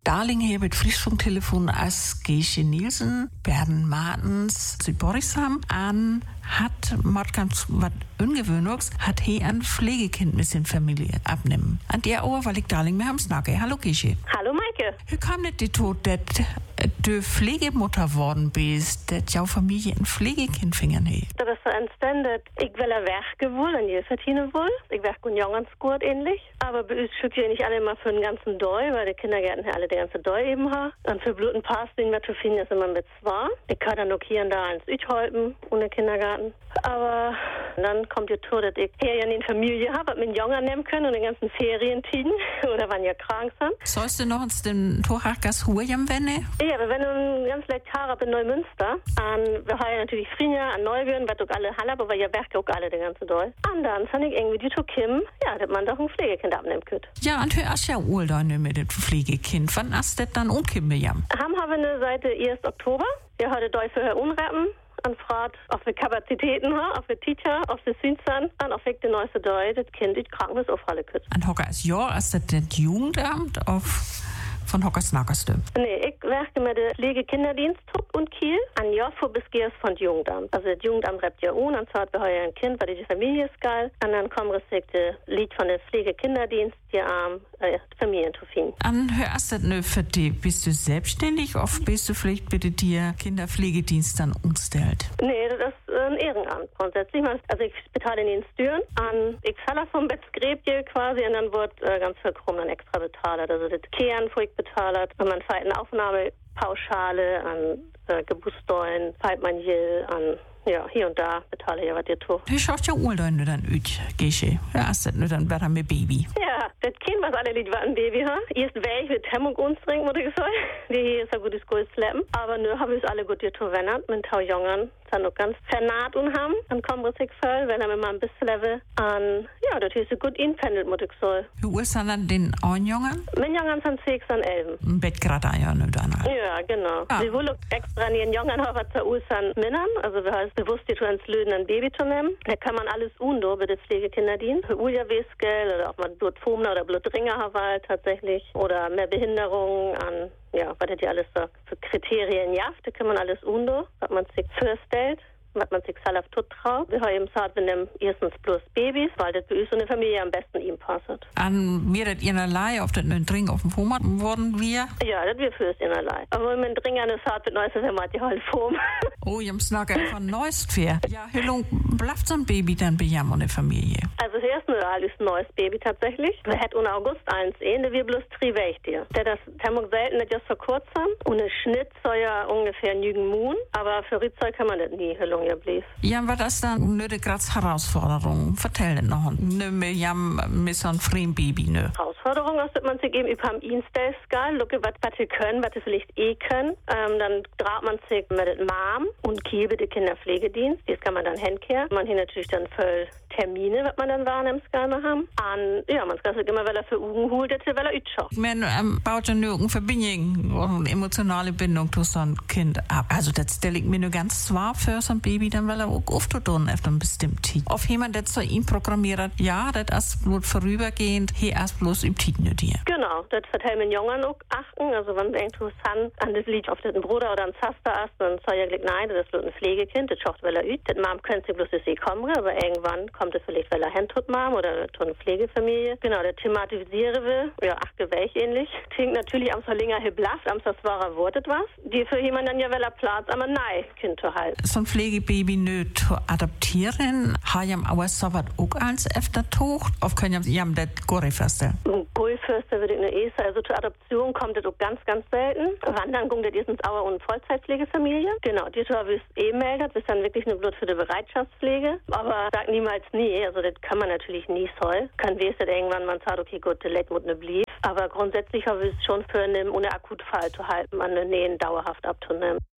Darling hier mit Frischfunktelefon als Gesche Nielsen, Berden Martens, Südborisham an hat mal ganz was Ungewöhnliches, hat hier ein Pflegekind mit seiner Familie abnehmen. An der Ohr, weil ich Darling mehr am Snacke. Hallo Gesche. Hallo Maike. Wie kam nicht die Tod, dass du Pflegemutter worden bist, dass jouw Familie ein Pflegekind fingen he? Dat is zo entstanden. Ik wil er werken wohl, en je verdienen wohl. Ich werke in Jongens gut ähnlich. Aber bei uns schickt ihr nicht alle mal für den ganzen Doi, weil die Kindergärten hier alle den ganzen Doi eben haben. Und für Bluten passt, den wir zu finden, ist immer mit zwei. Ich kann dann noch hier und da eins halten, ohne Kindergarten. Aber dann kommt die Tour, dass ich hier ja eine Familie habe, was mit Jungen nehmen können und den ganzen Ferientiden. Oder wann ja krank sind. Sollst du noch uns den Torachgas Hurjam wenne? Ja, wir werden ganz leicht Haare in Neumünster. Und wir haben natürlich Frinia an Neubüren, was auch alle Halle, aber wir werken auch alle den ganzen Doi. Und dann fand ich irgendwie die Kim, ja, dass man doch ein Pflegekind abnehmen könnte. Ja, und hör ja Urlaub mit dem Pflegekind. Wann hast du das dann umkippen, Jam? Haben wir eine Seite 1. Oktober. Wir heute Doi für unrappen. Und fragt, ob wir Kapazitäten haben, ob wir Teacher, ob wir Sündsan, und ob wir die neueste Doi, das Kind, die Krankenhaus aufhalle können. Und Hocker ist ja, ist das Jugendamt auf von Hockers Nackerste? Nee, ich werke mit dem Pflegekinderdienst und Kiel an Joffo bis Geers von Jugendamt. Also das Jugendamt rebt ja und zwar wir heuer ein Kind, weil die Familie ist geil. Und dann kommen respekte Lied von der Pflegekinderdienst, die Familien zu finden. An hörst du das für die? Bist du selbstständig oder bist du vielleicht bitte dir Kinderpflegedienst dann umstellt? Nee, das ist ein Ehrenamt grundsätzlich. Also ich bezahle den Stüren an, ich zahle vom Bettgräbje quasi und dann wird ganz viel krumm dann extra bezahlt. Also das Kehren, wo ich bezahlt, und man fällt eine Aufnahmepauschale an Geburtssteuern, fällt man hier an. Ja, hier und da bezahle ich ja was dir tue. Du schaust ja Urlaub nur dann üt, Gesche. Ja, ist das nur dann besser mit Baby. Ja, das Kind, was alle Lied war ein Baby ha. Erst wäre ich mit Hemmung uns trinken, muss ich sagen. Die hier ist ein gutes Goldslappen. Aber nö, habe ich alle gut dir tue, wenn mit Tau Jungen. Dann noch ganz vernaht und haben. Dann kommen wir sich voll, wenn er mir mal ein bisschen level. Und ja, das ist so gut infändelt, muss ich sagen. Wie alt sind dann den Jungen? Mein Jungen sind 6 und 11. Ein Bett gerade ja nur dann. Ja, genau. Sie wollen extra in den Jungen haben, was zu sind Männern. Also wir heißt bewusst, die tun ins Löden ein Baby zu nehmen. Da kann man alles undo bei der Pflegekinderdienst. Für Uja-Weskel oder auch mal Blutfumner oder Blutdringer haben tatsächlich. Oder mehr Behinderungen an, ja, was hat die alles so für Kriterien jaft. Da kann man alles undo, was man sich vorstellt. Was man sich selber tut traut. Wir haben eben gesagt, wir nehmen erstens bloß Babys, weil das bei uns in der Familie am besten ihm passt. An mir das inerlei, ob das ein Dring auf dem Format wurden wir? Ja, das wir fürs inerlei. Aber wenn man Dring an der Saat mit neuestes Format, die halt Form. Oh, ich hab's noch von neuest fair. Ja, wie lang bleibt so ein Baby dann bei jam und der Familie? Also das erste Mal ist ein neues Baby tatsächlich. Wir hätten im August eins da wir bloß 3 Weg dir. Das Hemmung selten, das ist vor kurzem. Und ein Schnitt soll ja ungefähr nügen Moon, aber für Riedzeug kann man das nie, wie lange blieb. Ja, was ist dann eine gerade Herausforderung? Vertell das noch. Ne, jam mit so einem fremden Baby, ne? Herausforderung ist, dass man sich eben über am Install, gucke, was sie können, was sie vielleicht können. Dann draht man sich mit dem Mom und Kiebe, den Kinderpflegedienst. Das kann man dann hinkehren. Man hier natürlich dann voll Termine, was man dann wahrnimmt, gerne haben. Und ja, man kann sich immer, weil er für Ugen holt, weil er ütschaut. Man baut ja nur eine Verbindung, eine emotionale Bindung zu so einem Kind ab. Also das stelle ich mir nur ganz zwar für so ein Baby, dann weil er auch aufzutun auf einem bestimmten Tid. Auf jemand, der zu ihm programmiert, ja, das ist bloß vorübergehend, hier erst bloß im Tid nur dir. Genau, das verteilt man Jungen auch achten. Also wenn wir interessant an das Lied auf den Bruder oder an Zaster ist, dann soll ja gleich nein, das ist bloß ein Pflegekind, das schaut, weil er übt. Das Mom könnte bloß das kommen, aber irgendwann kommt es vielleicht, weil er hin tut Mom oder tut eine Pflegefamilie. Genau, der thematisieren will, ja, Gewäch ähnlich. Klingt natürlich am Verlinger heblaft, am Swara wortet was. Die für jemanden dann ja, weil er Platz, aber nein, Kind zu halten. So ein Pflegebaby nöt zu adoptieren, haben aber so was auch als öfter tucht, auf können jam das Gorifeste. Gorifeste würde ich nur sagen, also zur Adoption kommt das auch ganz, ganz selten. Wandern kommt das erstens auch und Vollzeitpflegefamilie. Genau, die Tor meldet, ist dann wirklich eine Blut für die Bereitschaftspflege. Aber sagt niemals nie, also das kann man natürlich nie soll. Kann wesen, dass irgendwann man sagt, okay, gut, der Leid muss ne blieb. Aber grundsätzlich habe ich es schon für einen ohne Akutfall zu halten, an den Nähen dauerhaft abzunehmen.